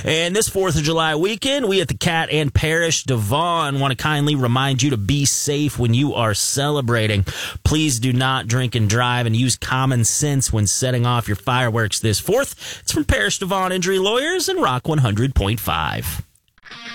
And this 4th of July weekend, we at the Cat and Parish Devon want to kindly remind you to be safe when you are celebrating. Please do not drink and drive and use common sense when setting off your fireworks this 4th. It's from Parish Devon Injury Lawyers and Rock 100.5.